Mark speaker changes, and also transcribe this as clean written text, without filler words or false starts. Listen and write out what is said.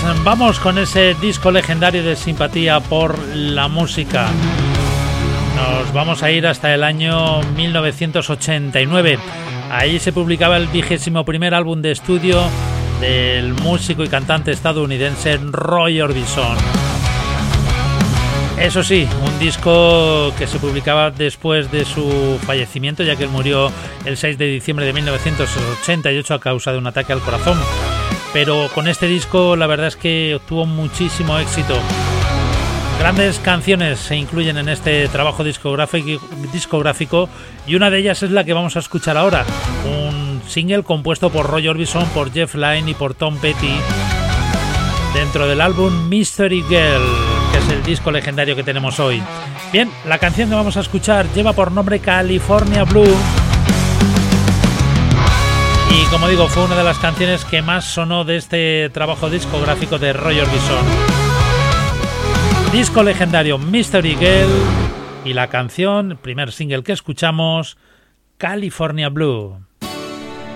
Speaker 1: vamos con ese disco legendario de Simpatía por la Música. Nos vamos a ir hasta el año 1989. Ahí se publicaba el 21º álbum de estudio del músico y cantante estadounidense Roy Orbison. Eso sí, un disco que se publicaba después de su fallecimiento, ya que él murió el 6 de diciembre de 1988 a causa de un ataque al corazón. Pero con este disco la verdad es que obtuvo muchísimo éxito. Grandes canciones se incluyen en este trabajo discográfico y una de ellas es la que vamos a escuchar ahora. Un single compuesto por Roy Orbison, por Jeff Lynne y por Tom Petty dentro del álbum Mystery Girl, que es el disco legendario que tenemos hoy. Bien, la canción que vamos a escuchar lleva por nombre California Blue y, como digo, fue una de las canciones que más sonó de este trabajo discográfico de Roy Orbison. Disco legendario Mystery Girl y la canción, primer single que escuchamos, California Blue.